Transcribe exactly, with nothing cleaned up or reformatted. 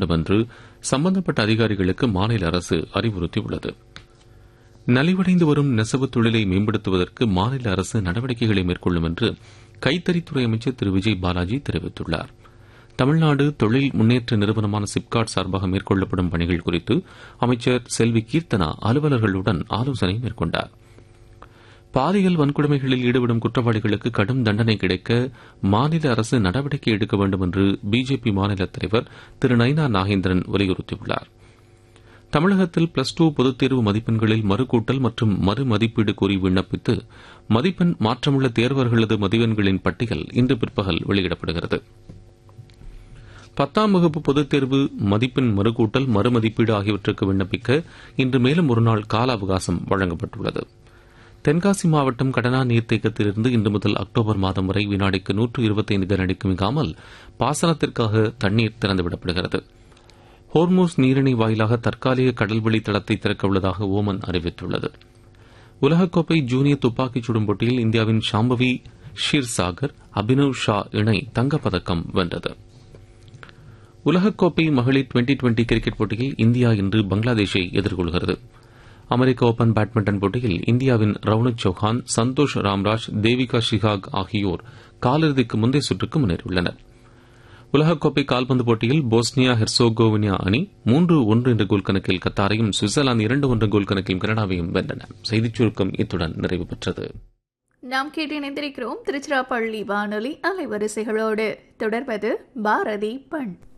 வேண்டும் என்று சம்பந்தப்பட்ட அதிகாரிகளுக்கு மாநில அரசு அறிவுறுத்தியுள்ளது. நலிவடைந்து வரும் நெசவு தொழிலை மேம்படுத்துவதற்கு மாநில அரசு நடவடிக்கைகளை மேற்கொள்ளும் என்று கைத்தறித்துறை அமைச்சர் திரு விஜய் பாலாஜி தெரிவித்துள்ளார். தமிழ்நாடு தொழில் முன்னேற்ற நிறுவனமான சிப்காட் சார்பாக மேற்கொள்ளப்படும் பணிகள் குறித்து அமைச்சர் செல்வி கீர்த்தனா அலுவலர்களுடன் ஆலோசனை மேற்கொண்டார். பாலியல் வன்கொடுமைகளில் ஈடுபடும் குற்றவாளிகளுக்கு கடும் தண்டனை கிடைக்க மாநில அரசு நடவடிக்கை எடுக்க வேண்டும் என்று பிஜேபி மாநில தலைவர் திரு நயினா நாகேந்திரன் வலியுறுத்தியுள்ளார். தமிழகத்தில் பிளஸ் டூ பொதுத் தேர்வு மதிப்பெண்களில் மறுகூட்டல் மற்றும் மறுமதிப்பீடு கோரி விண்ணப்பித்து மதிப்பெண் மாற்றமுள்ள தேர்வர்களது மதிப்பெண்களின் பட்டியல் இன்று பிற்பகல் வெளியிடப்படுகிறது. பத்தாம் வகுப்பு பொதுத் தேர்வு மதிப்பெண் மறுகூட்டல் மறுமதிப்பீடு ஆகியவற்றுக்கு விண்ணப்பிக்க இன்று மேலும் ஒருநாள் கால அவகாசம் வழங்கப்பட்டுள்ளது. தென்காசி மாவட்டம் கடனா நீர்த்தேக்கத்திலிருந்து இன்று முதல் அக்டோபர் மாதம் வரை வினாடிக்கு நூற்று இருபத்தைந்து கனஅடிக்கு மிகாமல் பாசனத்திற்காக தண்ணீர் திறந்துவிடப்படுகிறது. ஹோர்மூஸ் நீரிணை வாயிலாக தற்காலிக கடல்வெளி தளத்தை திறக்க உள்ளதாக ஓமன் அறிவித்துள்ளது. உலகக்கோப்பை ஜூனியர் துப்பாக்கிச் சுடும் போட்டியில் இந்தியாவின் ஷாம்பவி ஷீர்சாகர் அபினவ் ஷா இணை தங்கப்பதக்கம் வென்றது. உலகக்கோப்பை மகளிர் டுவெண்டி டுவெண்டி கிரிக்கெட் போட்டியில் இந்தியா இன்று பங்களாதேஷை எதிர்கொள்கிறது. அமெரிக்க ஓபன் பேட்மிண்டன் போட்டியில் இந்தியாவின் ரவுனக் சௌஹான், சந்தோஷ் ராம்ராஜ், தேவிகா ஷிகாக் ஆகியோர் காலிறுதிக்கு முந்தைய சுற்றுக்கு முன்னேறியுள்ளனர். உலகக்கோப்பை கால்பந்து போட்டியில் போஸ்னியா ஹெர்சோகோவினா அணி மூன்று ஒன்று என்ற கோல் கணக்கில் கத்தாரையும், சுவிட்சர்லாந்து இரண்டு ஒன்று கோல் கணக்கில் கனடாவையும் வென்றன. செய்திச் சுருக்கம் இத்துடன் நிறைவு பெற்றது. நாம் கேட்டு இணைந்திருக்கிறோம் திருச்சிராப்பள்ளி வானொலி அலைவரிசைகளோடு. தொடர்வது பாரதி பண்.